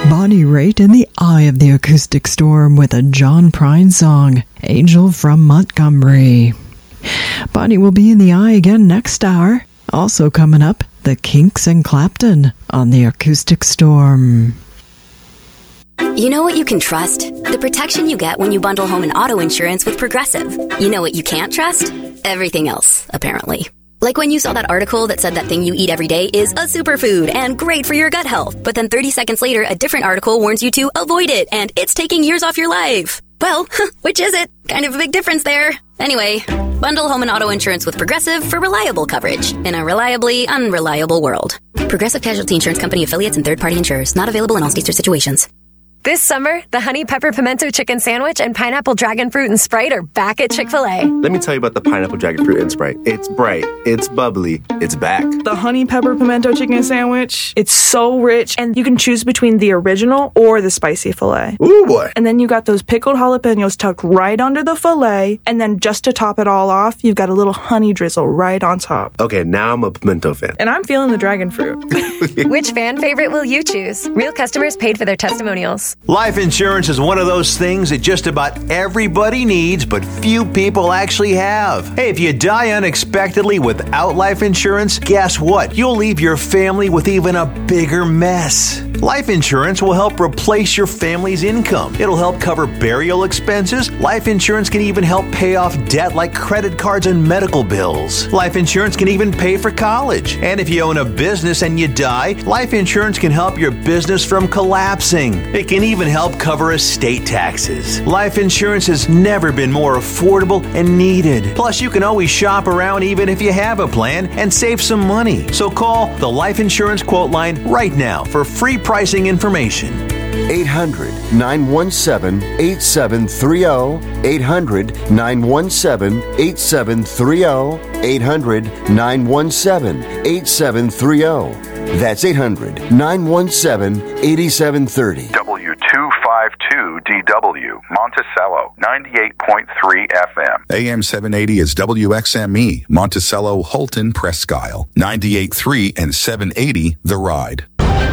Bonnie Raitt in the eye of the acoustic storm with a John Prine song, Angel from Montgomery. Bonnie will be in the eye again next hour. Also coming up, the Kinks and Clapton on the acoustic storm. You know what you can trust? The protection you get when you bundle home and auto insurance with Progressive. You know what you can't trust? Everything else, apparently. Like when you saw that article that said that thing you eat every day is a superfood and great for your gut health. But then 30 seconds later, a different article warns you to avoid it and it's taking years off your life. Well, which is it? Kind of a big difference there. Anyway, bundle home and auto insurance with Progressive for reliable coverage in a reliably unreliable world. Progressive Casualty Insurance Company affiliates and third-party insurers. Not available in all states or situations. This summer, the Honey Pepper Pimento Chicken Sandwich and Pineapple Dragon Fruit and Sprite are back at Chick-fil-A. Let me tell you about the Pineapple Dragon Fruit and Sprite. It's bright, it's bubbly, it's back. The Honey Pepper Pimento Chicken Sandwich, it's so rich, and you can choose between the original or the spicy filet. Ooh, boy. And then you got those pickled jalapenos tucked right under the filet, and then just to top it all off, you've got a little honey drizzle right on top. Okay, now I'm a pimento fan. And I'm feeling the dragon fruit. Which fan favorite will you choose? Real customers paid for their testimonials. Life insurance is one of those things that just about everybody needs, but few people actually have. Hey, if you die unexpectedly without life insurance, guess what? You'll leave your family with even a bigger mess. Life insurance will help replace your family's income. It'll help cover burial expenses. Life insurance can even help pay off debt like credit cards and medical bills. Life insurance can even pay for college. And if you own a business and you die, life insurance can help your business from collapsing. It can even help cover estate taxes. Life insurance has never been more affordable and needed. Plus, you can always shop around even if you have a plan and save some money. So call the Life Insurance Quote Line right now for free pricing information. 800-917-8730. 800-917-8730. 800-917-8730. That's 800-917-8730. W252DW, Monticello, 98.3 FM. AM 780 is WXME, Monticello, Holton, Presque Isle, 98.3 and 780 The Ride.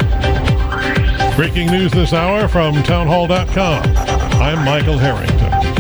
Breaking news this hour from townhall.com. I'm Michael Harrington.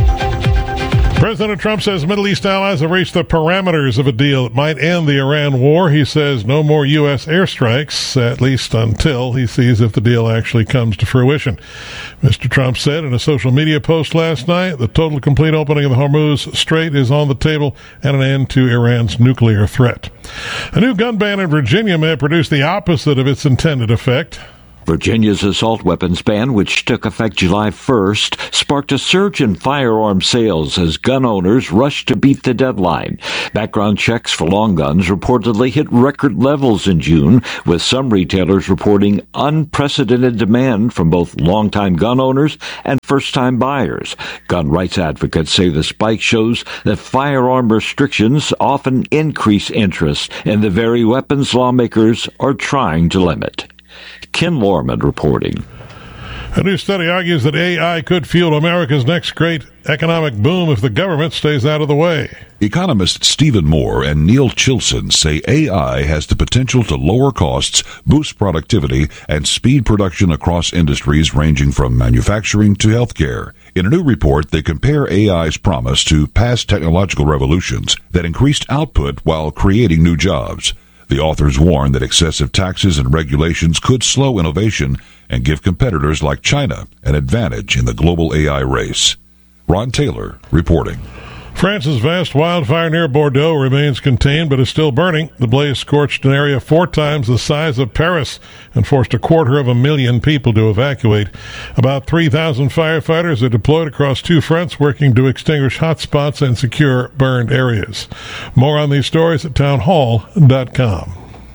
President Trump says Middle East allies have reached the parameters of a deal that might end the Iran war. He says no more U.S. airstrikes, at least until he sees if the deal actually comes to fruition. Mr. Trump said in a social media post last night, the total complete opening of the Hormuz Strait is on the table and an end to Iran's nuclear threat. A new gun ban in Virginia may produce the opposite of its intended effect. Virginia's assault weapons ban, which took effect July 1st, sparked a surge in firearm sales as gun owners rushed to beat the deadline. Background checks for long guns reportedly hit record levels in June, with some retailers reporting unprecedented demand from both longtime gun owners and first-time buyers. Gun rights advocates say the spike shows that firearm restrictions often increase interest in the very weapons lawmakers are trying to limit. Ken Lorman reporting. A new study argues that AI could fuel America's next great economic boom if the government stays out of the way. Economists Stephen Moore and Neil Chilson say AI has the potential to lower costs, boost productivity, and speed production across industries ranging from manufacturing to healthcare. In a new report, they compare AI's promise to past technological revolutions that increased output while creating new jobs. The authors warn that excessive taxes and regulations could slow innovation and give competitors like China an advantage in the global AI race. Ron Taylor reporting. France's vast wildfire near Bordeaux remains contained but is still burning. The blaze scorched an area 4 times the size of Paris and forced 250,000 people to evacuate. About 3,000 firefighters are deployed across 2 fronts, working to extinguish hotspots and secure burned areas. More on these stories at townhall.com.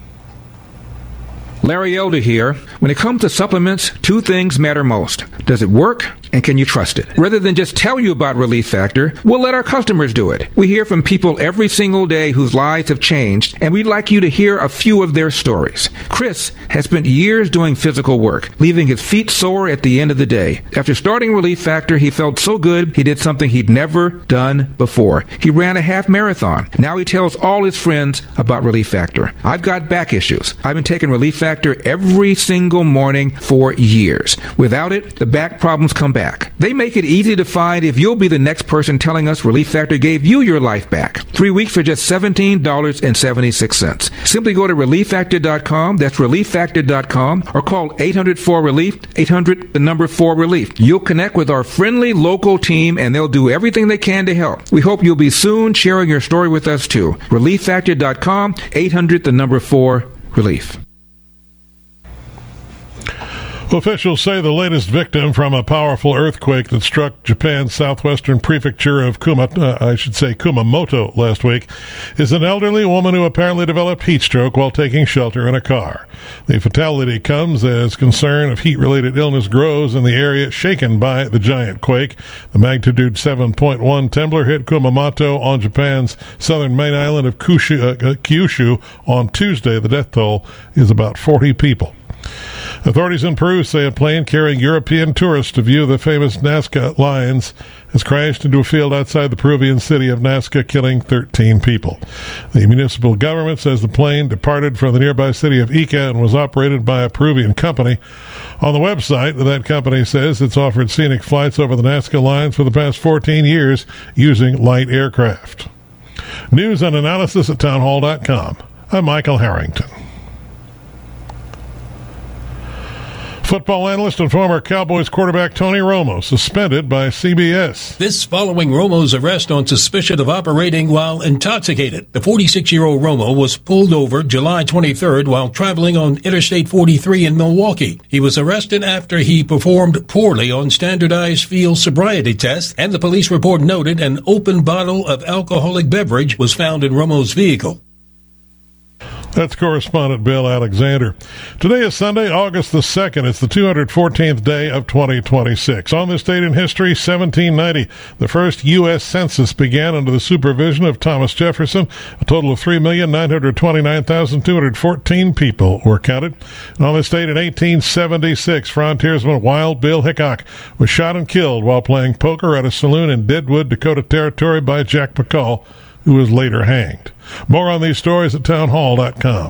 Larry Elder here. When it comes to supplements, 2 things matter most. Does it work? And can you trust it? Rather than just tell you about Relief Factor, we'll let our customers do it. We hear from people every single day whose lives have changed, and we'd like you to hear a few of their stories. Chris has spent years doing physical work, leaving his feet sore at the end of the day. After starting Relief Factor, he felt so good he did something he'd never done before. He ran a half marathon. Now he tells all his friends about Relief Factor. I've got back issues. I've been taking Relief Factor Factor every single morning for years. Without it, the back problems come back. They make it easy to find if you'll be the next person telling us Relief Factor gave you your life back. 3 weeks for just $17.76. Simply go to ReliefFactor.com. That's ReliefFactor.com, or call 800-4RELIEF, 800-4RELIEF. You'll connect with our friendly local team, and they'll do everything they can to help. We hope you'll be soon sharing your story with us, too. ReliefFactor.com, 800-4RELIEF. Officials say the latest victim from a powerful earthquake that struck Japan's southwestern prefecture of Kumamoto last week is an elderly woman who apparently developed heat stroke while taking shelter in a car. The fatality comes as concern of heat-related illness grows in the area shaken by the giant quake. The magnitude 7.1 tremor hit Kumamoto on Japan's southern main island of Kyushu on Tuesday. The death toll is about 40 people. Authorities in Peru say a plane carrying European tourists to view the famous Nazca lions has crashed into a field outside the Peruvian city of Nazca, killing 13 people. The municipal government says the plane departed from the nearby city of Ica and was operated by a Peruvian company. On the website, that company says it's offered scenic flights over the Nazca lines for the past 14 years using light aircraft. News and analysis at townhall.com. I'm Michael Harrington. Football analyst and former Cowboys quarterback Tony Romo suspended by CBS. This following Romo's arrest on suspicion of operating while intoxicated. The 46-year-old Romo was pulled over July 23rd while traveling on Interstate 43 in Milwaukee. He was arrested after he performed poorly on standardized field sobriety tests, and the police report noted an open bottle of alcoholic beverage was found in Romo's vehicle. That's correspondent Bill Alexander. Today is Sunday, August the 2nd. It's the 214th day of 2026. On this date in history, 1790, the first U.S. Census began under the supervision of Thomas Jefferson. A total of 3,929,214 people were counted. And on this date in 1876, frontiersman Wild Bill Hickok was shot and killed while playing poker at a saloon in Deadwood, Dakota Territory by Jack McCall, who was later hanged. More on these stories at townhall.com.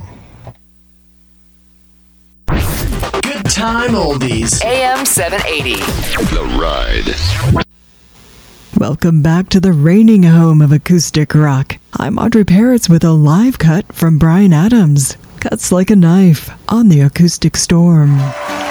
Good time oldies. AM 780. The Ride. Welcome back to the reigning home of acoustic rock. I'm Audrey Peretz with a live cut from Bryan Adams. Cuts like a knife on the Acoustic Storm.